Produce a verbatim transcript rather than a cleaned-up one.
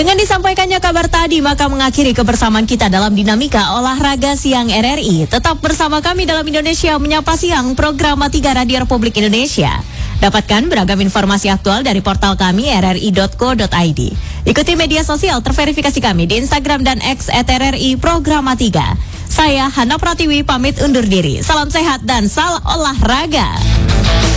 Dengan disampaikannya kabar tadi, maka mengakhiri kebersamaan kita dalam dinamika olahraga siang R R I. Tetap bersama kami dalam Indonesia Menyapa Siang, program tiga Radio Republik Indonesia. Dapatkan beragam informasi aktual dari portal kami r r i dot co dot i d. Ikuti media sosial terverifikasi kami di Instagram dan X at R R I Programa tiga. Saya Hana Pratiwi pamit undur diri. Salam sehat dan salam olahraga.